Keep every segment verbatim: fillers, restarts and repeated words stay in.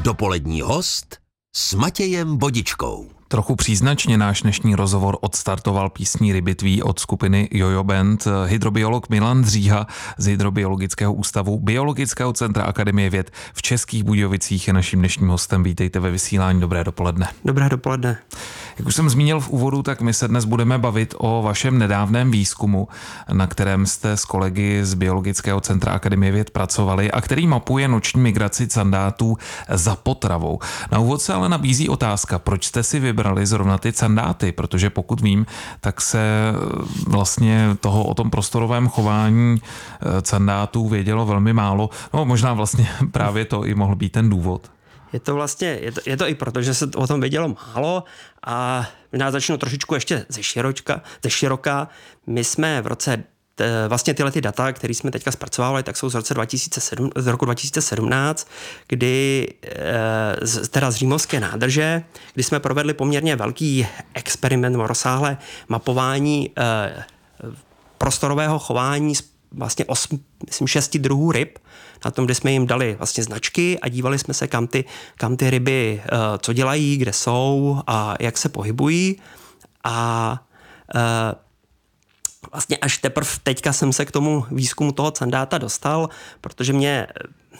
Dopolední host s Matějem Vodičkou. Trochu příznačně náš dnešní rozhovor odstartoval písní Rybitví od skupiny Jojo Band. Hydrobiolog Milan Dříha z Hydrobiologického ústavu Biologického centra Akademie věd v Českých Budějovicích je naším dnešním hostem. Vítejte ve vysílání. Dobré dopoledne. Dobré dopoledne. Jak už jsem zmínil v úvodu, tak my se dnes budeme bavit o vašem nedávném výzkumu, na kterém jste s kolegy z Biologického centra Akademie věd pracovali a který mapuje noční migraci candátů za potravou. Na úvod se ale nabízí otázka, proč jste si vybrali zrovna ty candáty, protože pokud vím, tak se vlastně toho o tom prostorovém chování candátů vědělo velmi málo. No možná vlastně právě to i mohl být ten důvod. Je to vlastně, je to, je to i proto, že se o tom vědělo málo a já začnu trošičku ještě ze širočka, ze široka. My jsme v roce, vlastně tyhle ty data, které jsme teďka zpracovávali, tak jsou z, roce dva tisíce sedm, z roku dva tisíce sedmnáct, kdy teda z římovské nádrže, kdy jsme provedli poměrně velký experiment, rozsáhlé mapování prostorového chování vlastně osm, myslím, šesti druhů ryb, na tom, kde jsme jim dali vlastně značky a dívali jsme se, kam ty, kam ty ryby, uh, co dělají, kde jsou a jak se pohybují. A uh, vlastně až teprve teďka jsem se k tomu výzkumu toho candáta dostal, protože mě,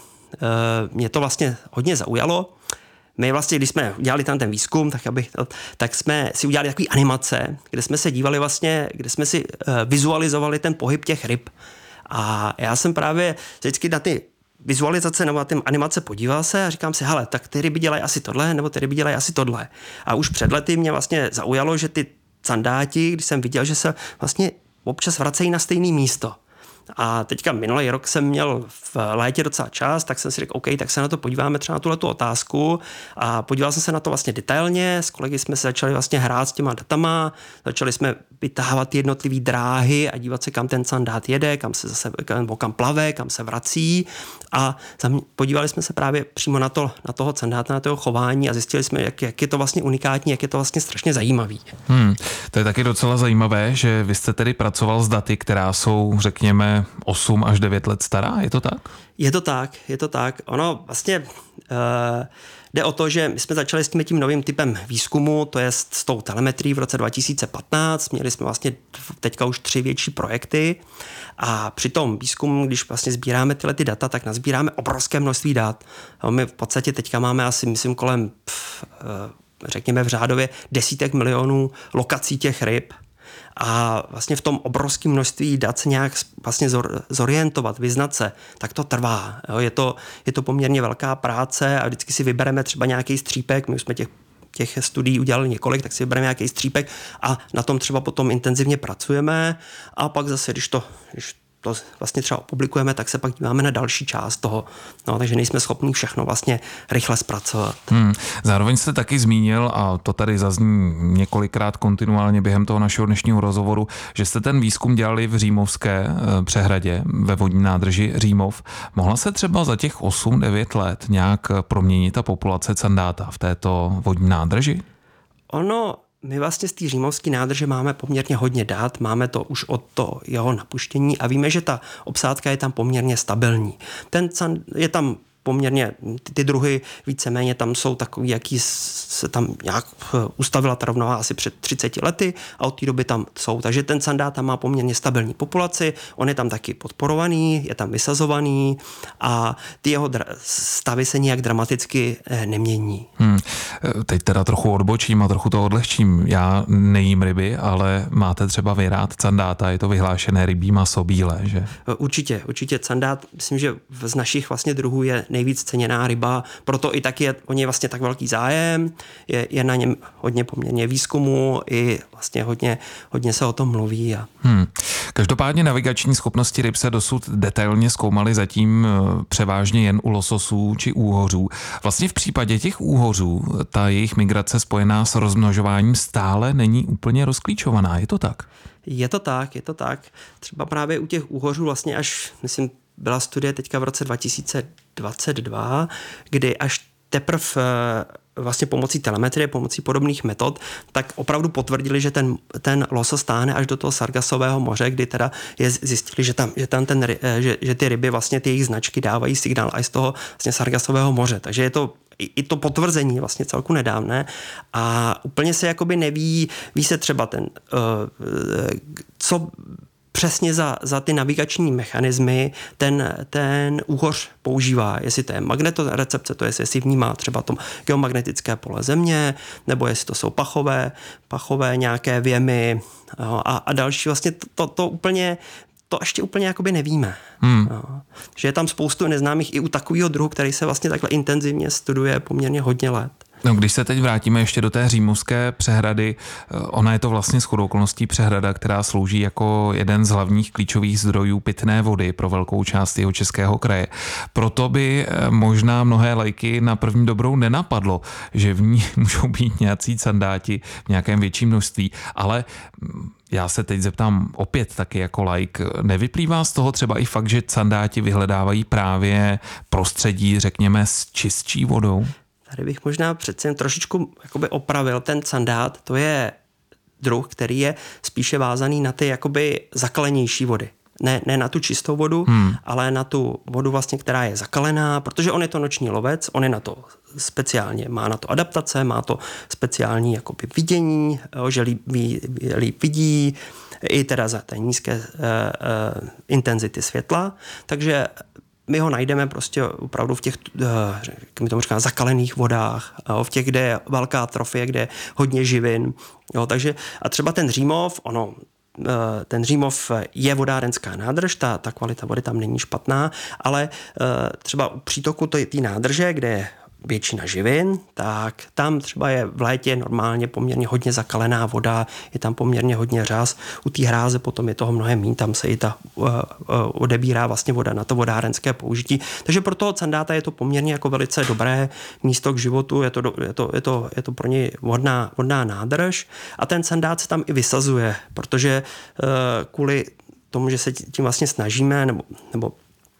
uh, mě to vlastně hodně zaujalo. My vlastně, když jsme dělali tam ten výzkum, tak, abych, tak jsme si udělali takové animace, kde jsme se dívali vlastně, kde jsme si uh, vizualizovali ten pohyb těch ryb. A já jsem právě vždycky na ty vizualizace nebo na ty animace podíval se a říkám si, hele, tak ty ryby dělají asi tohle, nebo ty ryby dělají asi tohle. A už před lety mě vlastně zaujalo, že ty candáti, když jsem viděl, že se vlastně občas vracejí na stejné místo. A teďka minulý rok jsem měl v létě docela čas, tak jsem si řekl, OK, tak se na to podíváme třeba na tuhletu otázku a podíval jsem se na to vlastně detailně, s kolegy jsme se začali vlastně hrát s těma datama, začali jsme vytávat jednotlivé dráhy a dívat se, kam ten candát jede, kam se zase, kam, kam plave, kam se vrací a podívali jsme se právě přímo na, to, na toho candáta, na toho chování a zjistili jsme, jak, jak je to vlastně unikátní, jak je to vlastně strašně zajímavý. Hmm, to je taky docela zajímavé, že vy jste tedy pracoval s daty, která jsou, řekněme, osm až devět let stará, je to tak? Je to tak, je to tak. Ono vlastně uh, jde o to, že my jsme začali s tím, tím novým typem výzkumu, to je s tou telemetrií v roce dva tisíce patnáct, měli jsme vlastně teďka už tři větší projekty a při tom výzkumu, když vlastně sbíráme tyhle ty data, tak nazbíráme obrovské množství dat. My v podstatě teďka máme asi, myslím, kolem, pff, uh, řekněme v řádově desítek milionů lokací těch ryb. A vlastně v tom obrovském množství dat se nějak vlastně zorientovat, vyznat se, tak to trvá. Jo? Je to, je to poměrně velká práce a vždycky si vybereme třeba nějaký střípek, my už jsme těch, těch studií udělali několik, tak si vybereme nějaký střípek a na tom třeba potom intenzivně pracujeme a pak zase, když to, když to vlastně třeba opublikujeme, tak se pak díváme na další část toho. No, takže nejsme schopni všechno vlastně rychle zpracovat. Hmm. Zároveň jste taky zmínil, a to tady zazní několikrát kontinuálně během toho našeho dnešního rozhovoru, že jste ten výzkum dělali v Římovské přehradě ve vodní nádrži Římov. Mohla se třeba za těch osm devět let nějak proměnit ta populace candáta v této vodní nádrži? Ono My vlastně z té římovské nádrže máme poměrně hodně dat, máme to už od to jeho napuštění a víme, že ta obsádka je tam poměrně stabilní. Ten je tam poměrně, ty, ty druhy víceméně tam jsou takový, jaký se tam nějak ustavila ta rovnováha asi před třiceti lety a od té doby tam jsou. Takže ten candát tam má poměrně stabilní populaci, on je tam taky podporovaný, je tam vysazovaný a ty jeho dra- stavy se nijak dramaticky nemění. Hmm. Teď teda trochu odbočím a trochu to odlehčím. Já nejím ryby, ale máte třeba vy rád candáta, je to vyhlášené rybí maso bílé, že? Určitě, určitě candát, myslím, že z našich vlastně druhů je nejvíc ceněná ryba, proto i tak je o něj vlastně tak velký zájem, je, je na něm hodně poměrně výzkumu, i vlastně hodně, hodně se o tom mluví. A... Hmm. Každopádně navigační schopnosti ryb se dosud detailně zkoumaly zatím převážně jen u lososů či úhořů. Vlastně v případě těch úhořů ta jejich migrace spojená s rozmnožováním stále není úplně rozklíčovaná, je to tak? Je to tak, je to tak. Třeba právě u těch úhořů vlastně až, myslím, byla studie teďka v roce dva tisíce dvacet dva, kdy až teprve vlastně pomocí telemetrie, pomocí podobných metod, tak opravdu potvrdili, že ten, ten losos táhne až do toho Sargasového moře, kdy teda je zjistili, že tam, že tam ten, že, že ty ryby vlastně ty jejich značky dávají signál až z toho vlastně Sargasového moře. Takže je to i, i to potvrzení vlastně celku nedávné a úplně se jakoby neví, ví se třeba ten, uh, co přesně za, za ty navigační mechanismy ten, ten úhoř používá. Jestli to je magnetorecepce, to je, jestli vnímá třeba to geomagnetické pole Země, nebo jestli to jsou pachové, pachové nějaké věmy a, a další. Vlastně to, to, to úplně to ještě úplně jakoby nevíme. Hmm. No. Že je tam spoustu neznámých i u takového druhu, který se vlastně takhle intenzivně studuje poměrně hodně let. No, když se teď vrátíme ještě do té římovské přehrady, ona je to vlastně shodou okolností přehrada, která slouží jako jeden z hlavních klíčových zdrojů pitné vody pro velkou část Jihočeského kraje. Proto by možná mnohé lajky na první dobrou nenapadlo, že v ní můžou být nějací candáti v nějakém větším množství, ale já se teď zeptám opět taky jako laik, nevyplývá z toho třeba i fakt, že candáti vyhledávají právě prostředí, řekněme, s čistší vodou? Tady bych možná přece jen trošičku jakoby opravil. Ten sandát, to je druh, který je spíše vázaný na ty jakoby zakalenější vody. Ne, ne na tu čistou vodu, hmm. ale na tu vodu vlastně, která je zakalená, protože on je to noční lovec, on je na to speciálně, má na to adaptace, má to speciální jakoby vidění, jo, že líp, líp vidí, i teda za té nízké uh, uh, intenzity světla, takže my ho najdeme prostě opravdu v těch, jak mi tomu říká, zakalených vodách, jo, v těch, kde je velká trofie, kde je hodně živin. Jo, takže, a třeba ten Římov, ono, ten Římov je vodárenská nádrž, ta, ta kvalita vody tam není špatná, ale třeba u přítoku té nádrže, kde je většina živin, tak tam třeba je v létě normálně poměrně hodně zakalená voda, je tam poměrně hodně řas. U té hráze potom je toho mnohem méně, tam se i ta uh, uh, odebírá vlastně voda na to vodárenské použití. Takže pro toho candáta je to poměrně jako velice dobré místo k životu, je to, je to, je to, je to pro něj vodná, vodná nádrž a ten candát se tam i vysazuje, protože uh, kvůli tomu, že se tím vlastně snažíme nebo, nebo uh,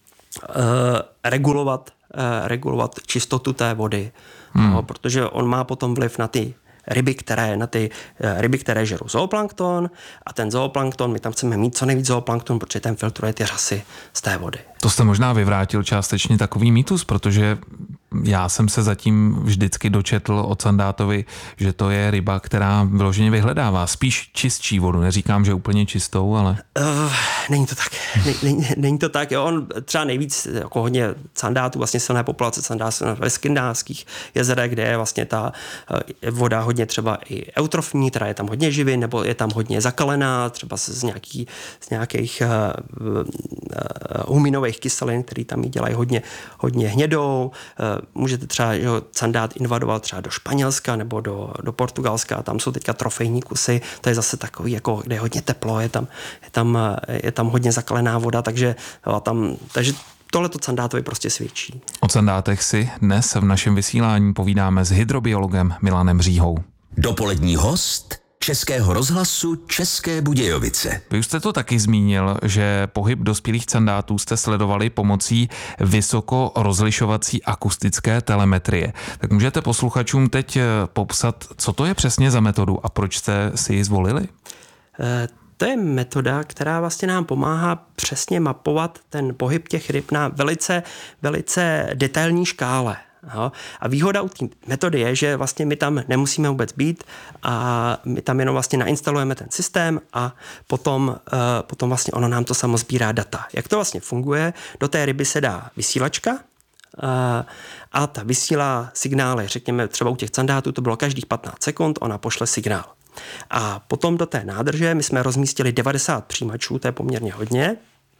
regulovat regulovat čistotu té vody, hmm. no, protože on má potom vliv na ty ryby, které, na ty ryby, které žerou zooplankton a ten zooplankton, my tam chceme mít co nejvíc zooplankton, protože ten filtruje ty řasy z té vody. To jste možná vyvrátil částečně takový mýtus, protože já jsem se zatím vždycky dočetl o sandátovi, že to je ryba, která vyloženě vyhledává spíš čistší vodu. Neříkám, že úplně čistou, ale... Uh, není to tak. Není, není to tak. Jo, on třeba nejvíc, jako hodně sandátů, vlastně silné populace sandátů ve skandinávských jezerech, kde je vlastně ta voda hodně třeba i eutrofní, teda je tam hodně živin, nebo je tam hodně zakalená, třeba z, nějaký, z nějakých uh, uh, huminových kyselin, které tam jí dělají hodně, hodně hnědou. Uh, můžete třeba jo, sandát invadovat třeba do Španělska nebo do, do Portugalska, tam jsou teďka trofejní kusy, to je zase takový, jako, kde je hodně teplo, je tam, je tam, je tam hodně zakalená voda, takže, jo, tam, takže tohleto sandátovi prostě svědčí. O sandátech si dnes v našem vysílání povídáme s hydrobiologem Milanem Říhou. Dopolední host Českého rozhlasu České Budějovice. Vy už jste to taky zmínil, že pohyb dospělých sandátů jste sledovali pomocí vysokorozlišovací akustické telemetrie. Tak můžete posluchačům teď popsat, co to je přesně za metodu a proč jste si ji zvolili? E- To je metoda, která vlastně nám pomáhá přesně mapovat ten pohyb těch ryb na velice, velice detailní škále. Jo. A výhoda u té metody je, že vlastně my tam nemusíme vůbec být a my tam jenom vlastně nainstalujeme ten systém a potom, uh, potom vlastně ono nám to samo sbírá data. Jak to vlastně funguje? Do té ryby se dá vysílačka, uh, a ta vysílá signály, řekněme třeba u těch sandátů to bylo každých patnáct sekund, ona pošle signál. A potom do té nádrže my jsme rozmístili devadesát přijímačů, to je poměrně hodně,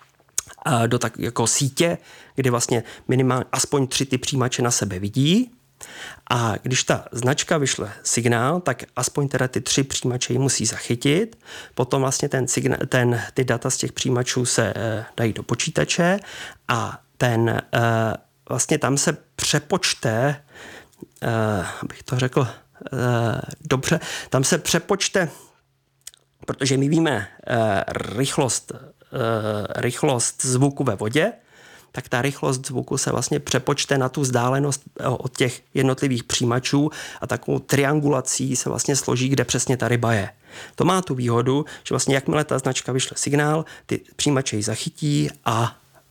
do tak jako sítě, kdy vlastně minimálně aspoň tři ty přijímače na sebe vidí. A když ta značka vyšle signál, tak aspoň teda ty tři přijímače ji musí zachytit. Potom vlastně ten signál, ten, ty data z těch přijímačů se e, dají do počítače a ten e, vlastně tam se přepočte, e, abych to řekl, dobře, tam se přepočte, protože my víme rychlost, rychlost zvuku ve vodě, tak ta rychlost zvuku se vlastně přepočte na tu vzdálenost od těch jednotlivých přijímačů a takovou triangulací se vlastně složí, kde přesně ta ryba je. To má tu výhodu, že vlastně jakmile ta značka vyšle signál, ty přijímače ji zachytí a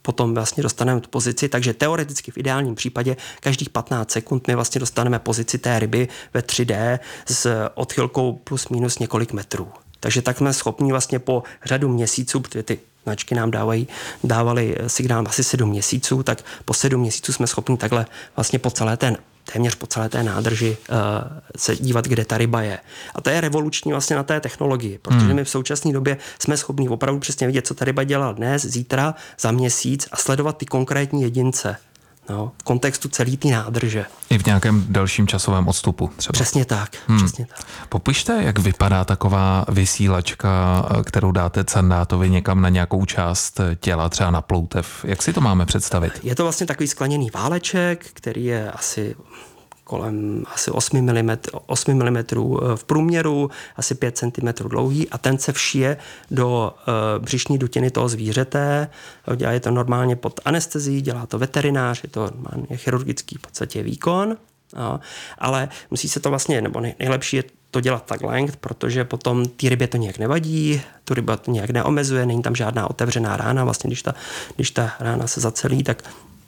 potom vlastně dostaneme tu pozici, takže teoreticky v ideálním případě každých patnáct sekund my vlastně dostaneme pozici té ryby ve tři dé s odchylkou plus minus několik metrů. Takže tak jsme schopni vlastně po řadu měsíců, protože ty značky nám dávají, dávali signál asi sedm měsíců, tak po sedm měsíců jsme schopni takhle vlastně po celé ten téměř po celé té nádrži uh, se dívat, kde ta ryba je. A to je revoluční vlastně na té technologii, protože hmm. my v současné době jsme schopni opravdu přesně vidět, co ta ryba dělá dnes, zítra, za měsíc a sledovat ty konkrétní jedince. No, v kontextu celé té nádrže. I v nějakém dalším časovém odstupu třeba. Přesně tak, hmm. přesně tak. Popište, jak vypadá taková vysílačka, kterou dáte sandátovi někam na nějakou část těla, třeba na ploutev. Jak si to máme představit? Je to vlastně takový skleněný váleček, který je asi kolem asi osm milimetrů v průměru, asi pět centimetrů dlouhý a ten se všije do uh, břišní dutiny toho zvířete. Dělá to normálně pod anestezií, dělá to veterinář, je to normálně chirurgický v podstatě výkon, no, ale musí se to vlastně, nebo nejlepší je to dělat takhle, protože potom té rybě to nějak nevadí, tu ryba to nějak neomezuje, není tam žádná otevřená rána, vlastně když ta, když ta rána se zacelí, tak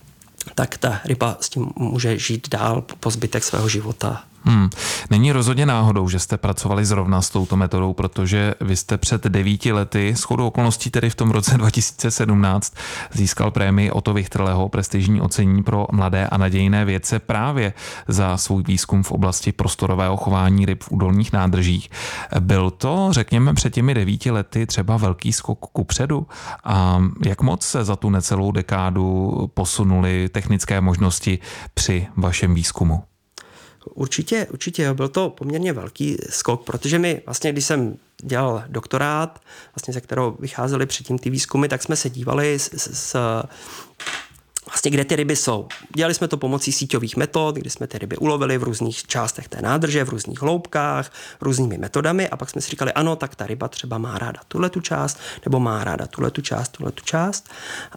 tak ta ryba s tím může žít dál po zbytek svého života. Hmm. Není rozhodně náhodou, že jste pracovali zrovna s touto metodou, protože vy jste před devíti lety, shodou okolností tedy v tom roce dva tisíce sedmnáct, získal prémii Otto Wichterleho, prestižní ocenění pro mladé a nadějné vědce právě za svůj výzkum v oblasti prostorového chování ryb v údolních nádržích. Byl to, řekněme, před těmi devíti lety třeba velký skok kupředu? A jak moc se za tu necelou dekádu posunuly technické možnosti při vašem výzkumu? Určitě, určitě byl to poměrně velký skok, protože my vlastně, když jsem dělal doktorát, vlastně ze kterého vycházely předtím ty výzkumy, tak jsme se dívali s, s, vlastně kde ty ryby jsou. Dělali jsme to pomocí síťových metod, kdy jsme ty ryby ulovili v různých částech té nádrže, v různých hloubkách, různými metodami a pak jsme si říkali, ano, tak ta ryba třeba má ráda tuhletu část, nebo má ráda tuhletu část, tuhletu část.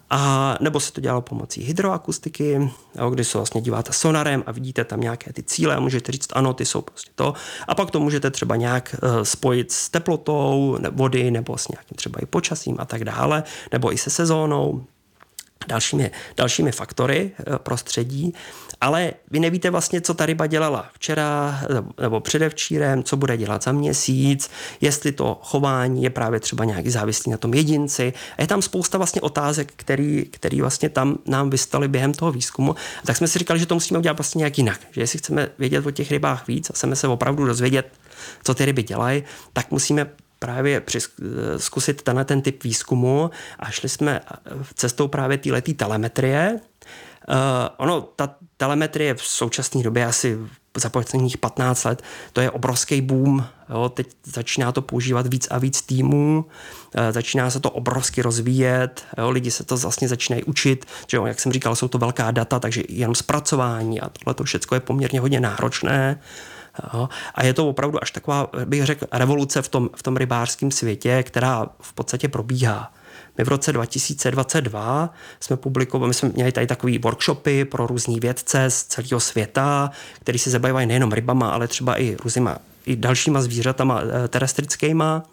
A nebo se to dělalo pomocí hydroakustiky, jo, kdy se vlastně díváte sonarem a vidíte tam nějaké ty cíle a můžete říct, ano, ty jsou prostě to. A pak to můžete třeba nějak uh, spojit s teplotou ne, vody, nebo s nějakým třeba i počasím a tak dále, nebo i se sezónou. Dalšími, dalšími faktory prostředí, ale vy nevíte vlastně, co ta ryba dělala včera nebo předevčírem, co bude dělat za měsíc, jestli to chování je právě třeba nějaký závislý na tom jedinci. A je tam spousta vlastně otázek, který, který vlastně tam nám vystaly během toho výzkumu. A tak jsme si říkali, že to musíme udělat vlastně nějak jinak. Že jestli chceme vědět o těch rybách víc a chceme se opravdu dozvědět, co ty ryby dělají, tak musíme právě zkusit tenhle ten typ výzkumu a šli jsme cestou právě téhletý telemetrie. Uh, ono, ta telemetrie v současné době asi za posledních patnáct let, to je obrovský boom. Jo, teď začíná to používat víc a víc týmů, uh, začíná se to obrovsky rozvíjet, jo, lidi se to vlastně začínají učit, že jo, jak jsem říkal, jsou to velká data, takže jenom zpracování a tohle to všechno je poměrně hodně náročné. Jo. A je to opravdu až taková, bych řekl, revoluce v tom, v tom rybářském světě, která v podstatě probíhá. My v roce dva tisíce dvacet dva jsme publikovali, my jsme měli tady takový workshopy pro různý vědce z celého světa, který se zabývají nejenom rybama, ale třeba i různýma i dalšíma zvířatama terestrickýma.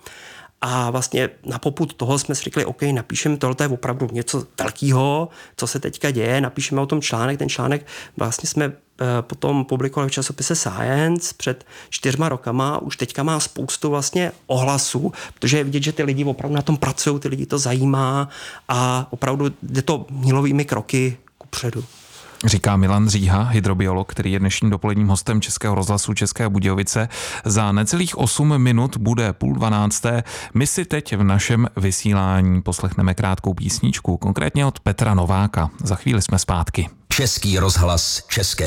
A vlastně na popud toho jsme si řekli, OK, napíšeme, tohle je opravdu něco velkého, co se teďka děje, napíšeme o tom článek, ten článek vlastně jsme potom publikovali v časopise Science před čtyřma rokama, už teďka má spoustu vlastně ohlasů, protože je vidět, že ty lidi opravdu na tom pracují, ty lidi to zajímá a opravdu jde to mílovými kroky kupředu. Říká Milan Říha, hydrobiolog, který je dnešním dopoledním hostem Českého rozhlasu České Budějovice. Za necelých osm minut bude půl dvanácté. My si teď v našem vysílání poslechneme krátkou písničku, konkrétně od Petra Nováka. Za chvíli jsme zpátky. Český rozhlas České